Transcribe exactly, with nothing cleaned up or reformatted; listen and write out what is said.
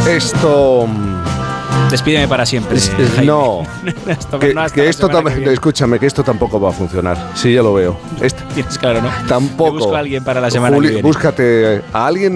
Esto... Despídeme para siempre. Es, es, Jaime. no, esto, que, no hasta que la esto semana tam- que viene. escúchame, que esto tampoco va a funcionar. Sí, ya lo veo. Este, Tienes claro, ¿no? tampoco. Te busco a alguien para la semana Juli, que viene. Búscate a alguien